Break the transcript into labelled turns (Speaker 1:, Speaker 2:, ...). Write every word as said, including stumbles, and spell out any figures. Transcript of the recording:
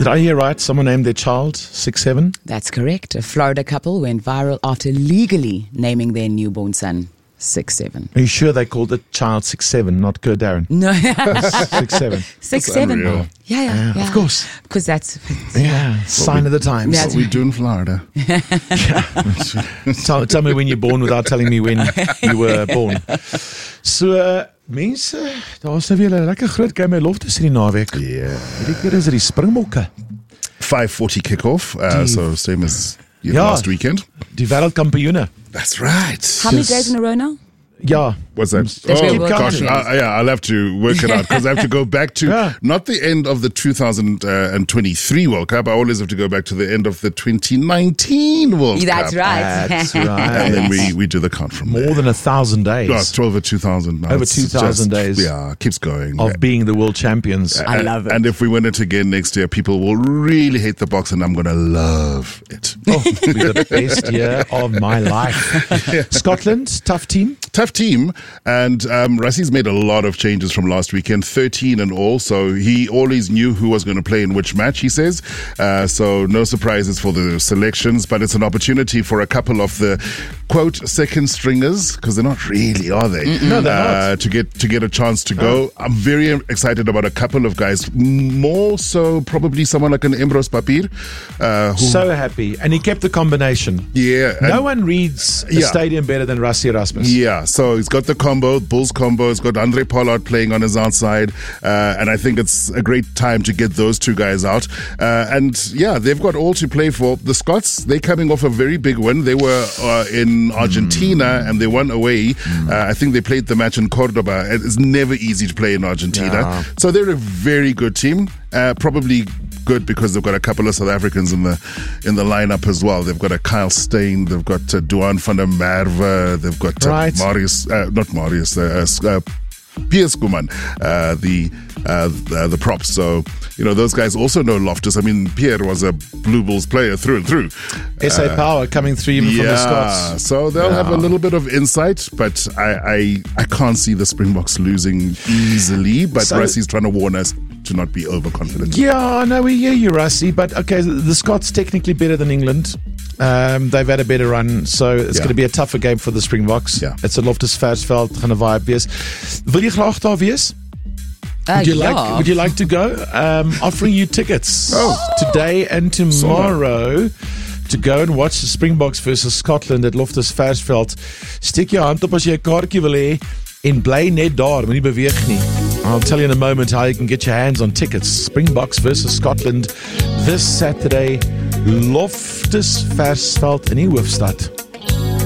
Speaker 1: Did I hear right? Someone named their child six seven?
Speaker 2: That's correct. A Florida couple went viral after legally naming their newborn son six seven.
Speaker 1: Are you sure they called the child six seven, not Go Darren?
Speaker 2: No.
Speaker 1: six seven.
Speaker 2: six seven.
Speaker 3: Unreal.
Speaker 2: Yeah, yeah,
Speaker 1: Yeah,
Speaker 2: yeah.
Speaker 1: of course.
Speaker 2: Because that's...
Speaker 1: Yeah, sign
Speaker 3: we-
Speaker 1: of the times.
Speaker 2: Yeah.
Speaker 3: What we do in Florida.
Speaker 1: tell, tell me when you're born without telling me when you were born. So, uh, mense, daar is nou weer 'n lekker groot game by Loftus hierdie naweek.
Speaker 3: Yeah.
Speaker 1: Hierdie keer is dit die Springbokke.
Speaker 3: five forty kickoff, uh,
Speaker 1: Die-
Speaker 3: so same as yeah,
Speaker 1: Ja.
Speaker 3: last weekend.
Speaker 1: Die wêreldkampioene.
Speaker 3: That's right.
Speaker 2: How many
Speaker 1: Yes.
Speaker 2: days in a row now?
Speaker 1: Ja.
Speaker 3: What's that?
Speaker 2: That's where
Speaker 3: Oh
Speaker 2: we're
Speaker 3: gosh,
Speaker 2: going.
Speaker 3: I, yeah, I'll have to work it out because I have to go back to
Speaker 1: Yeah.
Speaker 3: not the end of the two thousand twenty-three World Cup. I always have to go back to the end of the twenty nineteen World
Speaker 2: That's
Speaker 3: Cup.
Speaker 2: right.
Speaker 1: That's
Speaker 3: And then
Speaker 1: right.
Speaker 3: we, we do the count from
Speaker 1: More
Speaker 3: there.
Speaker 1: than a thousand days
Speaker 3: Oh, it's over two thousand now.
Speaker 1: Over
Speaker 3: It's
Speaker 1: two thousand
Speaker 3: just-
Speaker 1: days.
Speaker 3: Yeah, keeps going.
Speaker 1: of being the world champions.
Speaker 2: I love it.
Speaker 3: And if we win it again next year, people will really hate the box, and I'm going to love it.
Speaker 1: Oh, it'll be the best year of my life. Scotland, tough team.
Speaker 3: Tough team, and um, Rassi's made a lot of changes from last weekend, thirteen and all, so he always knew who was going to play in which match, he says. Uh, so no surprises for the selections, but it's an opportunity for a couple of the, quote, second stringers, because they're not really, are they?
Speaker 1: No, they're
Speaker 3: uh,
Speaker 1: not.
Speaker 3: To get, to get a chance to go. I'm very excited about a couple of guys, more so probably someone like an Embros Papir. Uh, who,
Speaker 1: So happy. And he kept the combination.
Speaker 3: yeah.
Speaker 1: No
Speaker 3: and-
Speaker 1: one reads the
Speaker 3: Yeah.
Speaker 1: stadium better than Rassie Erasmus.
Speaker 3: Yeah, so he's got the combo, Bulls combo. He's got Andre Pollard playing on his outside, uh, and I think it's a great time to get those two guys out. Uh, and yeah, they've got all to play for. The Scots, they're coming off a very big win. They were uh, in Argentina
Speaker 1: Mm.
Speaker 3: and they won away. Mm. Uh, I think they played the match in Cordoba. It's never easy to play in Argentina.
Speaker 1: Yeah.
Speaker 3: So they're a very good team. Uh, probably good because they've got a couple of South Africans in the in the lineup as well. They've got a Kyle Steyn, they've got uh, Duan van der Merwe, they've got uh,
Speaker 1: Right.
Speaker 3: Marius, uh, not Marius, uh, uh, Piers Kuman, uh, the uh, the the props. So you know those guys also know Loftus. I mean, Pierre was a Blue Bulls player through and through.
Speaker 1: S A Power coming through even from the
Speaker 3: Yeah,
Speaker 1: Scots.
Speaker 3: so they'll have a
Speaker 1: Yeah.
Speaker 3: little bit of insight, but I I, I can't see the Springboks losing easily. But
Speaker 1: So-
Speaker 3: Rassi's trying to warn us to not be overconfident.
Speaker 1: Yeah, no, we hear you, Rassie. But okay, the the Scots technically better than England. Um, they've had a better run, so it's
Speaker 3: Yeah.
Speaker 1: going to be a tougher game for the Springboks.
Speaker 3: Yeah.
Speaker 1: It's a Loftus Versfeld, gaan 'n vibe wees. Wil jy graag daar wees?
Speaker 2: Uh,
Speaker 1: Would you
Speaker 2: yeah.
Speaker 1: like Would you like to go? Um, offering you tickets today and tomorrow to go and watch the Springboks versus Scotland at Loftus Versfeld. Steek jou hand op as jy 'n kaartjie wil hê en bly net daar, moenie beweeg nie. I'll tell you in a moment how you can get your hands on tickets. Springboks versus Scotland this Saturday, Loftus Versfeld in die hoofstad.